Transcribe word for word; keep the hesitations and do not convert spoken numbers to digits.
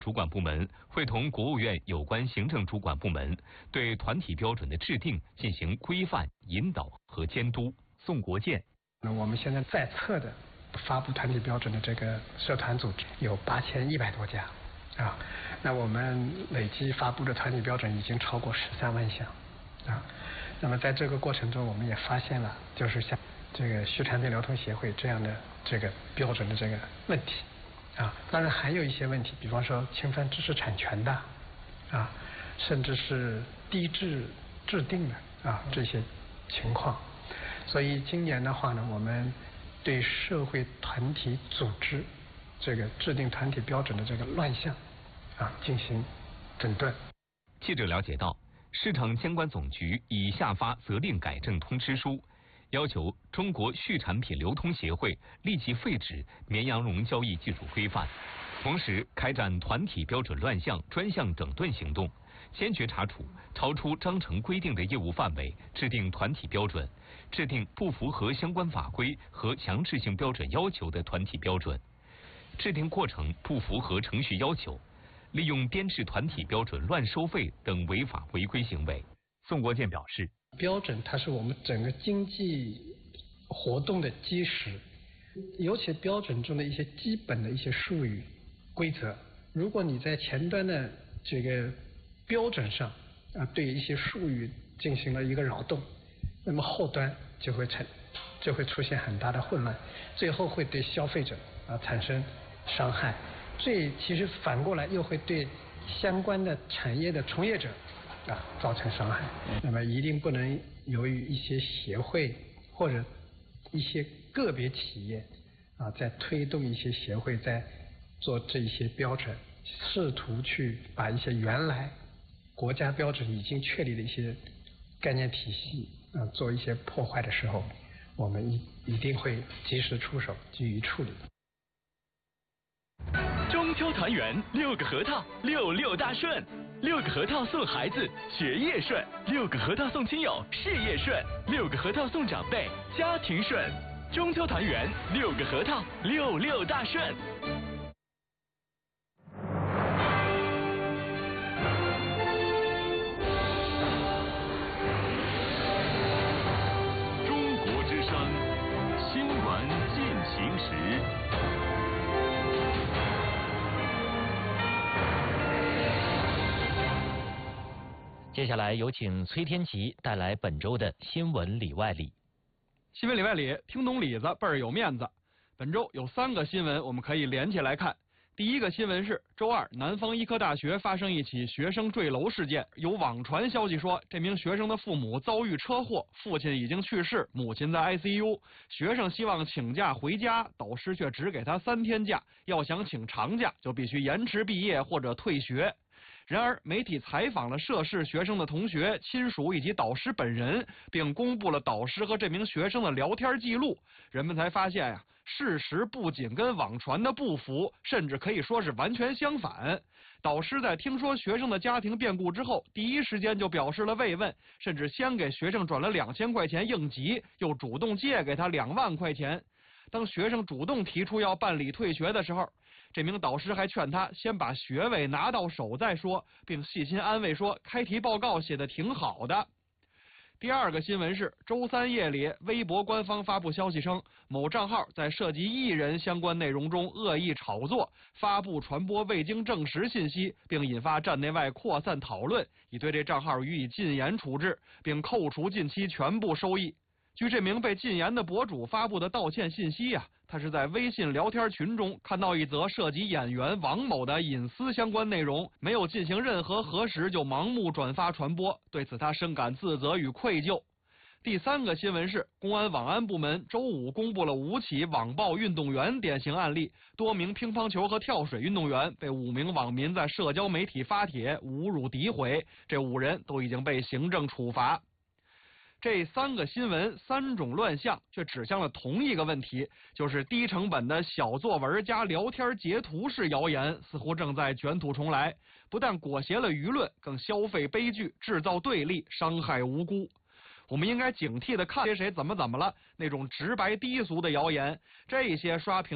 主管部门会同国务院有关行政主管部门对团体标准的制定进行规范、引导和监督。宋国建， 那我们现在在册的发布团体标准的这个社团组织有八千一百多家啊，那我们累计发布的团体标准已经超过十三万项啊。那么在这个过程中，我们也发现了，就是像这个畜产品流通协会这样的这个标准的这个问题啊，当然还有一些问题，比方说侵犯知识产权的啊，甚至是低质制定的啊这些情况。所以今年的话呢，我们对社会团体组织这个制定团体标准的这个乱象啊进行整顿。 记者了解到，市场监管总局已下发责令改正通知书，要求中国畜产品流通协会立即废止绵羊绒交易技术规范，同时开展团体标准乱象专项整顿行动，坚决查处超出章程规定的业务范围制定团体标准、制定不符合相关法规和强制性标准要求的团体标准、制定过程不符合程序要求、利用编制团体标准乱收费等违法违规行为。宋国建表示， 标准它是我们整个经济活动的基石，尤其标准中的一些基本的一些术语规则，如果你在前端的这个标准上啊对一些术语进行了一个扰动，那么后端就会产就会出现很大的混乱，最后会对消费者啊产生伤害，这其实反过来又会对相关的产业的从业者啊造成伤害。那么一定不能由于一些协会或者一些个别企业啊在推动一些协会在做这一些标准，试图去把一些原来国家标准已经确立的一些概念体系啊做一些破坏的时候，我们一一定会及时出手予以处理。 中秋团圆，六个核桃，六六大顺。六个核桃送孩子，学业顺；六个核桃送亲友，事业顺；六个核桃送长辈，家庭顺。中秋团圆，六个核桃，六六大顺。 中国之声，新闻进行时。 接下来有请崔天琪带来本周的新闻里外里。 新闻里外里，听懂里子倍儿有面子。本周有三个新闻我们可以连起来看。第一个新闻是，周二南方医科大学发生一起学生坠楼事件，有网传消息说这名学生的父母遭遇车祸，父亲已经去世，母亲在 I C U， 学生希望请假回家，导师却只给他三天假，要想请长假就必须延迟毕业或者退学。然而，媒体采访了涉事学生的同学、亲属以及导师本人，并公布了导师和这名学生的聊天记录，人们才发现呀、啊，事实不仅跟网传的不符，甚至可以说是完全相反。导师在听说学生的家庭变故之后，第一时间就表示了慰问，甚至先给学生转了两千块钱应急，又主动借给他两万块钱。当学生主动提出要办理退学的时候，这名导师还劝他先把学位拿到手再说，并细心安慰说开题报告写得挺好的。第二个新闻是，周三夜里，微博官方发布消息称，某账号在涉及艺人相关内容中恶意炒作，发布传播未经证实信息，并引发站内外扩散讨论，已对这账号予以禁言处置，并扣除近期全部收益。据这名被禁言的博主发布的道歉信息呀、啊，他是在微信聊天群中看到一则涉及演员王某的隐私相关内容，没有进行任何核实就盲目转发传播，对此他深感自责与愧疚。第三个新闻是，公安网安部门周五公布了五起网暴运动员典型案例，多名乒乓球和跳水运动员被五名网民在社交媒体发帖侮辱诋毁，这五人都已经被行政处罚。这三个新闻三种乱象，却指向了同一个问题，就是低成本的小作文加聊天截图式谣言似乎正在卷土重来，不但裹挟了舆论，更消费悲剧，制造对立，伤害无辜。我们应该警惕地看谁谁怎么怎么了那种直白低俗的谣言，这些刷屏